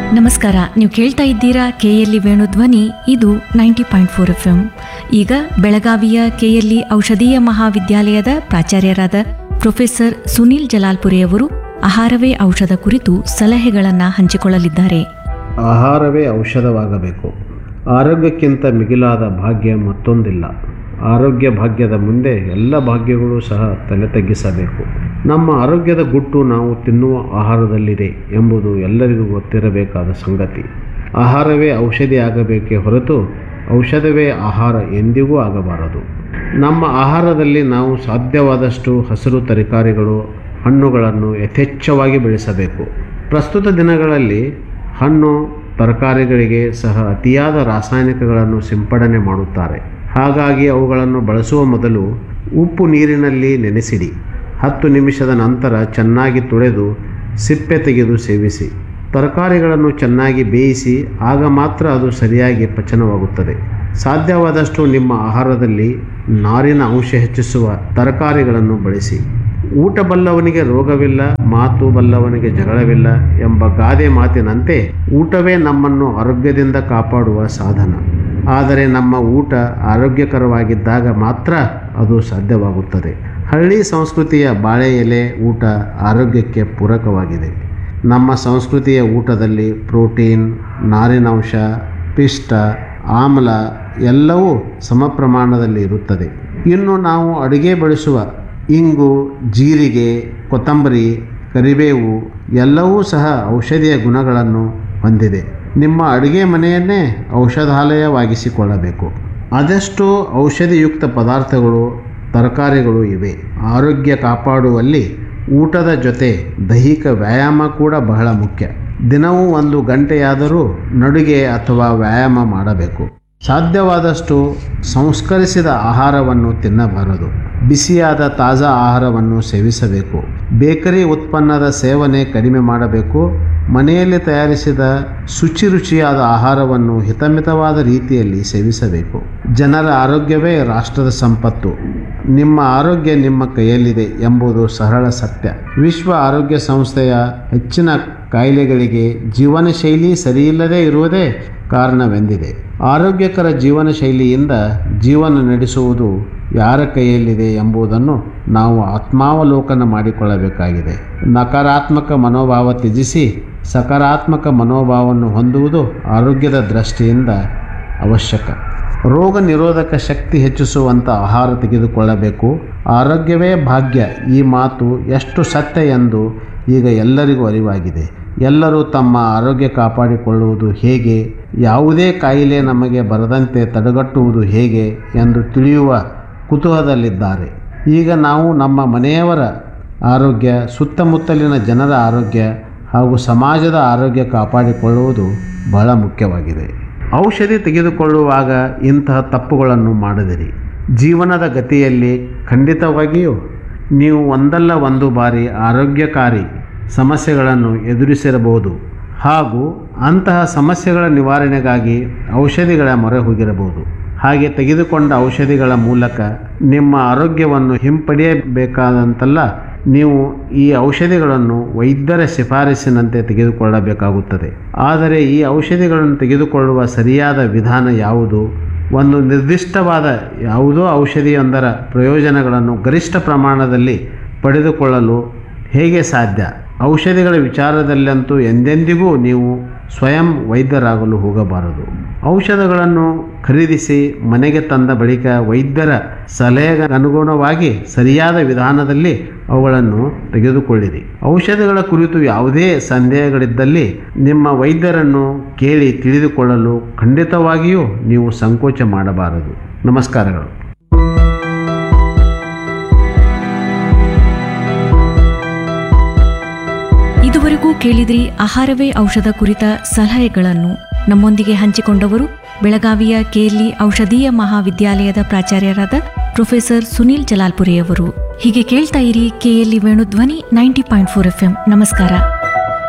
ನಮಸ್ಕಾರ. ನೀವು ಕೇಳ್ತಾ ಇದ್ದೀರಾ ಕೆಎಲ್ಇ ವೇಣುಧ್ವನಿ. ಇದು 90.4 FM. ಈಗ ಬೆಳಗಾವಿಯ ಕೆಎಲ್ಇ ಔಷಧೀಯ ಮಹಾವಿದ್ಯಾಲಯದ ಪ್ರಾಚಾರ್ಯರಾದ ಪ್ರೊಫೆಸರ್ ಸುನೀಲ್ ಜಲಾಲ್ಪುರೆಯವರು ಆಹಾರವೇ ಔಷಧ ಕುರಿತು ಸಲಹೆಗಳನ್ನು ಹಂಚಿಕೊಳ್ಳಲಿದ್ದಾರೆ. ಆಹಾರವೇ ಔಷಧವಾಗಬೇಕು. ಆರೋಗ್ಯಕ್ಕಿಂತ ಮಿಗಿಲಾದ ಭಾಗ್ಯ ಮತ್ತೊಂದಿಲ್ಲ. ಆರೋಗ್ಯ ಭಾಗ್ಯದ ಮುಂದೆ ಎಲ್ಲ ಭಾಗ್ಯಗಳು ಸಹ ತಲೆ ತಗ್ಗಿಸಬೇಕು. ನಮ್ಮ ಆರೋಗ್ಯದ ಗುಟ್ಟು ನಾವು ತಿನ್ನುವ ಆಹಾರದಲ್ಲಿದೆ ಎಂಬುದು ಎಲ್ಲರಿಗೂ ಗೊತ್ತಿರಬೇಕಾದ ಸಂಗತಿ. ಆಹಾರವೇ ಔಷಧಿ ಆಗಬೇಕೇ ಹೊರತು ಔಷಧವೇ ಆಹಾರ ಎಂದಿಗೂ ಆಗಬಾರದು. ನಮ್ಮ ಆಹಾರದಲ್ಲಿ ನಾವು ಸಾಧ್ಯವಾದಷ್ಟು ಹಸಿರು ತರಕಾರಿಗಳು, ಹಣ್ಣುಗಳನ್ನು ಯಥೇಚ್ಛವಾಗಿ ಬೆಳೆಸಬೇಕು. ಪ್ರಸ್ತುತ ದಿನಗಳಲ್ಲಿ ಹಣ್ಣು ತರಕಾರಿಗಳಿಗೆ ಸಹ ಅತಿಯಾದ ರಾಸಾಯನಿಕಗಳನ್ನು ಸಿಂಪಡಣೆ ಮಾಡುತ್ತಾರೆ. ಹಾಗಾಗಿ ಅವುಗಳನ್ನು ಬಳಸುವ ಮೊದಲು ಉಪ್ಪು ನೀರಿನಲ್ಲಿ ನೆನೆಸಿಡಿ. 10 ನಿಮಿಷದ ನಂತರ ಚೆನ್ನಾಗಿ ತೊಳೆದು ಸಿಪ್ಪೆ ತೆಗೆದು ಸೇವಿಸಿ. ತರಕಾರಿಗಳನ್ನು ಚೆನ್ನಾಗಿ ಬೇಯಿಸಿ, ಆಗ ಮಾತ್ರ ಅದು ಸರಿಯಾಗಿ ಪಚನವಾಗುತ್ತದೆ. ಸಾಧ್ಯವಾದಷ್ಟು ನಿಮ್ಮ ಆಹಾರದಲ್ಲಿ ನಾರಿನ ಅಂಶ ಹೆಚ್ಚಿಸುವ ತರಕಾರಿಗಳನ್ನು ಬಳಸಿ. ಊಟ ಬಲ್ಲವನಿಗೆ ರೋಗವಿಲ್ಲ, ಮಾತು ಬಲ್ಲವನಿಗೆ ಜಗಳವಿಲ್ಲ ಎಂಬ ಗಾದೆ ಮಾತಿನಂತೆ ಊಟವೇ ನಮ್ಮನ್ನು ಆರೋಗ್ಯದಿಂದ ಕಾಪಾಡುವ ಸಾಧನ. ಆದರೆ ನಮ್ಮ ಊಟ ಆರೋಗ್ಯಕರವಾಗಿದ್ದಾಗ ಮಾತ್ರ ಅದು ಸಾಧ್ಯವಾಗುತ್ತದೆ. ಹಳ್ಳಿ ಸಂಸ್ಕೃತಿಯ ಬಾಳೆ ಎಲೆ ಊಟ ಆರೋಗ್ಯಕ್ಕೆ ಪೂರಕವಾಗಿದೆ. ನಮ್ಮ ಸಂಸ್ಕೃತಿಯ ಊಟದಲ್ಲಿ ಪ್ರೋಟೀನ್, ನಾರಿನಾಂಶ, ಪಿಷ್ಟ, ಆಮ್ಲ ಎಲ್ಲವೂ ಸಮ ಪ್ರಮಾಣದಲ್ಲಿ ಇರುತ್ತದೆ. ಇನ್ನು ನಾವು ಅಡುಗೆ ಬಳಸುವ ಇಂಗು, ಜೀರಿಗೆ, ಕೊತ್ತಂಬರಿ, ಕರಿಬೇವು ಎಲ್ಲವೂ ಸಹ ಔಷಧೀಯ ಗುಣಗಳನ್ನು ಹೊಂದಿದೆ. ನಿಮ್ಮ ಅಡುಗೆ ಮನೆಯನ್ನೇ ಔಷಧಾಲಯವಾಗಿಸಿಕೊಳ್ಳಬೇಕು. ಅದೆಷ್ಟು ಔಷಧಿಯುಕ್ತ ಪದಾರ್ಥಗಳು, ತರಕಾರಿಗಳು ಇವೆ. ಆರೋಗ್ಯ ಕಾಪಾಡುವಲ್ಲಿ ಊಟದ ಜೊತೆ ದೈಹಿಕ ವ್ಯಾಯಾಮ ಕೂಡ ಬಹಳ ಮುಖ್ಯ. ದಿನವೂ 1 ಗಂಟೆಯಾದರೂ ನಡುಗೆ ಅಥವಾ ವ್ಯಾಯಾಮ ಮಾಡಬೇಕು. ಸಾಧ್ಯವಾದಷ್ಟು ಸಂಸ್ಕರಿಸಿದ ಆಹಾರವನ್ನು ತಿನ್ನಬಾರದು. ಬಿಸಿಯಾದ ತಾಜಾ ಆಹಾರವನ್ನು ಸೇವಿಸಬೇಕು. ಬೇಕರಿ ಉತ್ಪನ್ನದ ಸೇವನೆ ಕಡಿಮೆ ಮಾಡಬೇಕು. ಮನೆಯಲ್ಲಿ ತಯಾರಿಸಿದ ರುಚಿಯಾದ ಆಹಾರವನ್ನು ಹಿತಮಿತವಾದ ರೀತಿಯಲ್ಲಿ ಸೇವಿಸಬೇಕು. ಜನರ ಆರೋಗ್ಯವೇ ರಾಷ್ಟ್ರದ ಸಂಪತ್ತು. ನಿಮ್ಮ ಆರೋಗ್ಯ ನಿಮ್ಮ ಕೈಯಲ್ಲಿದೆ ಎಂಬುದು ಸರಳ ಸತ್ಯ. ವಿಶ್ವ ಆರೋಗ್ಯ ಸಂಸ್ಥೆಯ ಹೆಚ್ಚಿನ ಕಾಯಿಲೆಗಳಿಗೆ ಜೀವನ ಶೈಲಿ ಸರಿಯಿಲ್ಲದೆ ಇರುವುದೇ ಕಾರಣವೆಂದಿದೆ. ಆರೋಗ್ಯಕರ ಜೀವನ ಶೈಲಿಯಿಂದ ಜೀವನ ನಡೆಸುವುದು ಯಾರ ಕೈಯಲ್ಲಿದೆ ಎಂಬುದನ್ನು ನಾವು ಆತ್ಮಾವಲೋಕನ ಮಾಡಿಕೊಳ್ಳಬೇಕಾಗಿದೆ. ನಕಾರಾತ್ಮಕ ಮನೋಭಾವ ತ್ಯಜಿಸಿ ಸಕಾರಾತ್ಮಕ ಮನೋಭಾವವನ್ನು ಹೊಂದುವುದು ಆರೋಗ್ಯದ ದೃಷ್ಟಿಯಿಂದ ಅವಶ್ಯಕ. ರೋಗ ನಿರೋಧಕ ಶಕ್ತಿ ಹೆಚ್ಚಿಸುವಂಥ ಆಹಾರ ತೆಗೆದುಕೊಳ್ಳಬೇಕು. ಆರೋಗ್ಯವೇ ಭಾಗ್ಯ. ಈ ಮಾತು ಎಷ್ಟು ಸತ್ಯ ಎಂದು ಈಗ ಎಲ್ಲರಿಗೂ ಅರಿವಾಗಿದೆ. ಎಲ್ಲರೂ ತಮ್ಮ ಆರೋಗ್ಯ ಕಾಪಾಡಿಕೊಳ್ಳುವುದು ಹೇಗೆ, ಯಾವುದೇ ಕಾಯಿಲೆ ನಮಗೆ ಬರದಂತೆ ತಡೆಗಟ್ಟುವುದು ಹೇಗೆ ಎಂದು ತಿಳಿಯುವ ಕುತೂಹಲದಲ್ಲಿದ್ದಾರೆ. ಈಗ ನಾವು ನಮ್ಮ ಮನೆಯವರ ಆರೋಗ್ಯ, ಸುತ್ತಮುತ್ತಲಿನ ಜನರ ಆರೋಗ್ಯ ಹಾಗೂ ಸಮಾಜದ ಆರೋಗ್ಯ ಕಾಪಾಡಿಕೊಳ್ಳುವುದು ಬಹಳ ಮುಖ್ಯವಾಗಿದೆ. ಔಷಧಿ ತೆಗೆದುಕೊಳ್ಳುವಾಗ ಇಂತಹ ತಪ್ಪುಗಳನ್ನು ಮಾಡದಿರಿ. ಜೀವನದ ಗತಿಯಲ್ಲಿ ಖಂಡಿತವಾಗಿಯೂ ನೀವು ಒಂದಲ್ಲ ಒಂದು ಬಾರಿ ಆರೋಗ್ಯಕಾರಿ ಸಮಸ್ಯೆಗಳನ್ನು ಎದುರಿಸಿರಬಹುದು ಹಾಗೂ ಅಂತಹ ಸಮಸ್ಯೆಗಳ ನಿವಾರಣೆಗಾಗಿ ಔಷಧಿಗಳ ಮೊರೆ ಹೋಗಿರಬಹುದು. ಹಾಗೆ ತೆಗೆದುಕೊಂಡ ಔಷಧಿಗಳ ಮೂಲಕ ನಿಮ್ಮ ಆರೋಗ್ಯವನ್ನು ಹಿಂಪಡೆಯಬೇಕಾದಂತಲ್ಲ, ನೀವು ಈ ಔಷಧಿಗಳನ್ನು ವೈದ್ಯರ ಶಿಫಾರಸಿನಂತೆ ತೆಗೆದುಕೊಳ್ಳಬೇಕಾಗುತ್ತದೆ. ಆದರೆ ಈ ಔಷಧಿಗಳನ್ನು ತೆಗೆದುಕೊಳ್ಳುವ ಸರಿಯಾದ ವಿಧಾನ ಯಾವುದು? ಒಂದು ನಿರ್ದಿಷ್ಟವಾದ ಯಾವುದೋ ಔಷಧಿಯೊಂದರ ಪ್ರಯೋಜನಗಳನ್ನು ಗರಿಷ್ಠ ಪ್ರಮಾಣದಲ್ಲಿ ಪಡೆದುಕೊಳ್ಳಲು ಹೇಗೆ ಸಾಧ್ಯ? ಔಷಧಿಗಳ ವಿಚಾರದಲ್ಲಂತೂ ಎಂದೆಂದಿಗೂ ನೀವು ಸ್ವಯಂ ವೈದ್ಯರಾಗಲು ಹೋಗಬಾರದು. ಔಷಧಗಳನ್ನು ಖರೀದಿಸಿ ಮನೆಗೆ ತಂದ ಬಳಿಕ ವೈದ್ಯರ ಸಲಹೆಗೆ ಅನುಗುಣವಾಗಿ ಸರಿಯಾದ ವಿಧಾನದಲ್ಲಿ ಅವುಗಳನ್ನು ತೆಗೆದುಕೊಳ್ಳಿರಿ. ಔಷಧಗಳ ಕುರಿತು ಯಾವುದೇ ಸಂದೇಹಗಳಿದ್ದಲ್ಲಿ ನಿಮ್ಮ ವೈದ್ಯರನ್ನು ಕೇಳಿ ತಿಳಿದುಕೊಳ್ಳಲು ಖಂಡಿತವಾಗಿಯೂ ನೀವು ಸಂಕೋಚ ಮಾಡಬಾರದು. ನಮಸ್ಕಾರಗಳು. ಇದುವರೆಗೂ ಕೇಳಿದ್ರಿ ಆಹಾರವೇ ಔಷಧ ಕುರಿತ ಸಲಹೆಗಳನ್ನು. ನಮ್ಮೊಂದಿಗೆ ಹಂಚಿಕೊಂಡವರು ಬೆಳಗಾವಿಯ ಕೆಎಲ್ಇ ಔಷಧೀಯ ಮಹಾವಿದ್ಯಾಲಯದ ಪ್ರಾಚಾರ್ಯರಾದ ಪ್ರೊಫೆಸರ್ ಸುನೀಲ್ ಜಲಾಲ್ಪುರೆಯವರು. ಹೀಗೆ ಕೇಳ್ತಾ ಇರಿ ಕೆಎಲ್ಇ ವೇಣುಧ್ವನಿ 90.4 FM. ನಮಸ್ಕಾರ.